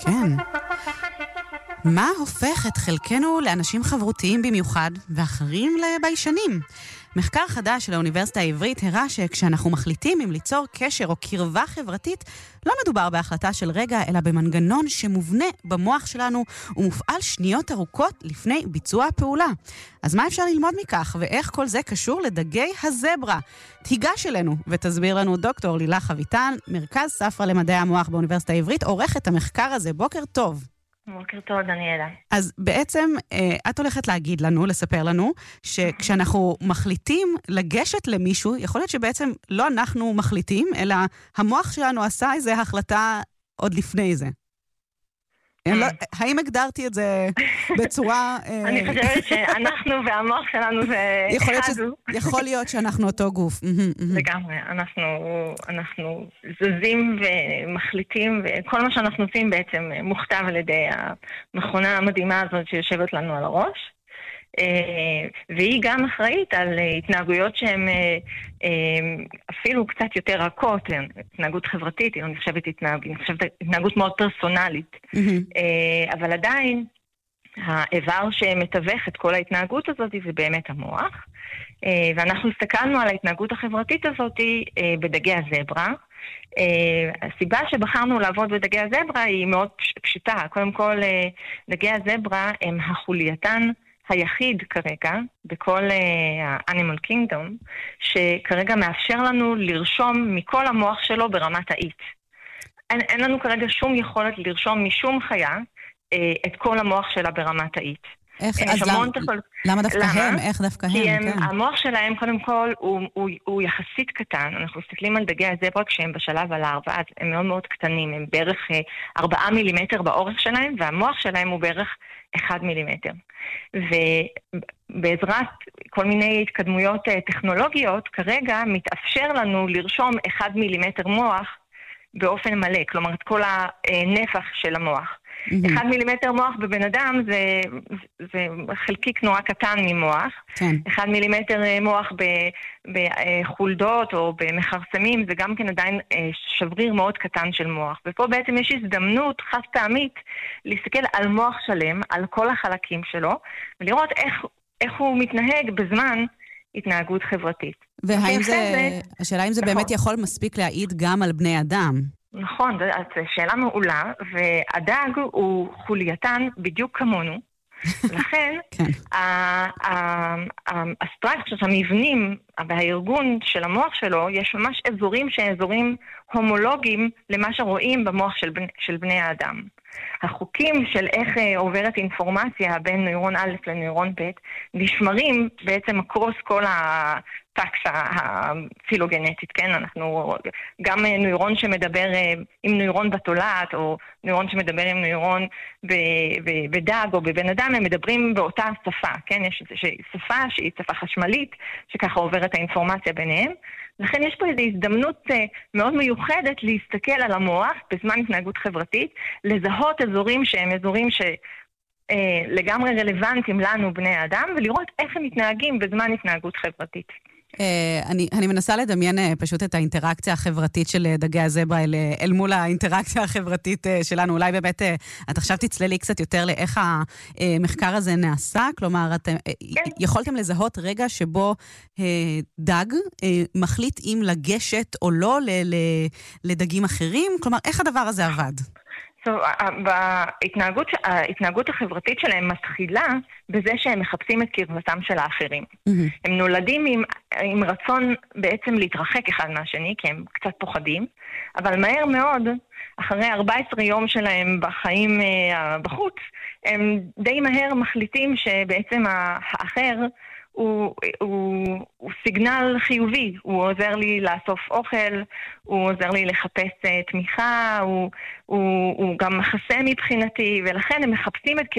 כן. מה הופך את חלקנו לאנשים חברותיים במיוחד ואחרים לביישנים? מחקר חדש של האוניברסיטה העברית הראה שכשאנחנו מחליטים אם ליצור קשר או קרבה חברתית, לא מדובר בהחלטה של רגע, אלא במנגנון שמובנה במוח שלנו ומופעל שניות ארוכות לפני ביצוע הפעולה. אז מה אפשר ללמוד מכך ואיך כל זה קשור לדגי הזברה? תיגש אלינו ותסביר לנו דוקטור לילך אביטן, מרכז ספרא למדעי המוח באוניברסיטה העברית, עורכת המחקר הזה. בוקר טוב. בוקר טוב, דניאלה. אז בעצם את הולכת להגיד לנו, לספר לנו, שכשאנחנו מחליטים לגשת למישהו, יכול להיות שבעצם לא אנחנו מחליטים, אלא המוח שלנו עשה איזו החלטה עוד לפני זה. האם הגדרתי את זה בצורה... אני חושבת שאנחנו והמוח שלנו זה אחד. יכול להיות שאנחנו אותו גוף. לגמרי, אנחנו זזים ומחליטים, וכל מה שאנחנו עושים בעצם מוכתב על ידי המכונה המדהימה הזאת שיושבת לנו על הראש. והיא גם אחראית על התנהגויות שהן אפילו קצת יותר רכות, התנהגות חברתית, היא לא נחשבת התנהגות מאוד פרסונלית. אבל עדיין, האיבר שמתווך את כל ההתנהגות הזאת זה באמת המוח. ואנחנו הסתכלנו על ההתנהגות החברתית הזאת בדגי הזברה. הסיבה שבחרנו לעבוד בדגי הזברה היא מאוד פשוטה. קודם כל, דגי הזברה הם החולייתן היחיד כרגע, בכל ה-Animal Kingdom, שכרגע מאפשר לנו לרשום מכל המוח שלו ברמת האית. אין לנו כרגע שום יכולת לרשום משום חיה את כל המוח שלה ברמת האית. למה דווקא הם? איך דווקא הם? כי המוח שלהם, קודם כל, הוא יחסית קטן. אנחנו מסתכלים על דגי הזברה כשהם בשלב על הארבע, אז הם מאוד מאוד קטנים. הם בערך 4 מילימטר באורך שלהם, והמוח שלהם הוא בערך 1 מילימטר. ובעזרת כל מיני התקדמויות טכנולוגיות, כרגע מתאפשר לנו לרשום 1 מילימטר מוח באופן מלא, כלומר את כל הנפח של המוח. 1 מילימטר מוח בבן אדם זה חלקיק נורא קטן ממוח. 1 מילימטר מוח בחולדות או במחרסמים זה גם כן עדיין שבריר מאוד קטן של מוח. ופה בעצם יש הזדמנות חד פעמית להסתכל על מוח שלם, על כל החלקים שלו, ולראות איך הוא מתנהג בזמן התנהגות חברתית. השאלה אם זה באמת יכול מספיק להעיד גם על בני אדם. נכון, זו שאלה מעולה, והדג הוא חולייתן בדיוק כמונו, לכן הסטרקציות, המבנים והארגון של המוח שלו, יש ממש אזורים אזורים הומולוגיים למה שרואים במוח של בני האדם. החוקים של איך עוברת אינפורמציה בין נוירון א' לנוירון ב' נשמרים בעצם אקרוס כל הטקסה הפילוגנטית, כן? אנחנו גם נוירון שמדבר עם נוירון בתולעת, או נוירון שמדבר עם נוירון בדג או בבן אדם, הם מדברים באותה שפה, כן? יש שפה שהיא שפה חשמלית, שככה עוברת האינפורמציה ביניהם. לכן יש פה איזו הזדמנות מאוד מיוחדת להסתכל על המוח בזמן התנהגות חברתית, לזהות אזורים שהם אזורים שלגמרי רלוונטיים לנו בני האדם, ולראות איך הם מתנהגים בזמן התנהגות חברתית. אני מנסה לדמיין פשוט את האינטראקציה החברתית של דגי הזברה אל מול האינטראקציה החברתית שלנו. אולי באמת את עכשיו תצללי קצת יותר לאיך המחקר הזה נעשה, כלומר יכולתם לזהות רגע שבו דג מחליט אם לגשת או לא לדגים אחרים, כלומר איך הדבר הזה עבד? ההתנהגות החברתית שלהם מתחילה בזה שהם מחפשים את קרבתם של האחרים. הם נולדים עם רצון בעצם להתרחק אחד מהשני, כי הם קצת פוחדים, אבל מהר מאוד, אחרי 14 יום שלהם בחיים בחוץ, הם די מהר מחליטים שבעצם האחר הוא סיגנל חיובי, הוא עוזר לי לאסוף אוכל, הוא עוזר לי לחפש תמיכה, הוא גם מחסה מבחינתי, ולכן הם מחפשים את